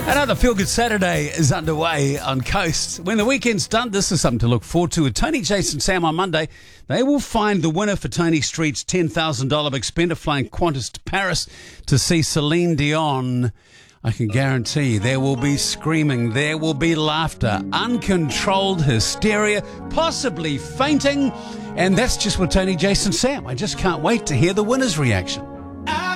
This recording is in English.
Another Feel Good Saturday is underway on Coast. When the weekend's done, this is something to look forward to. With Tony, Jason, Sam on Monday, they will find the winner for Tony Street's $10,000 big spender flying Qantas to Paris to see Celine Dion. I can guarantee you there will be screaming, there will be laughter, uncontrolled hysteria, possibly fainting. And that's just with Tony, Jason, Sam. I just can't wait to hear the winner's reaction.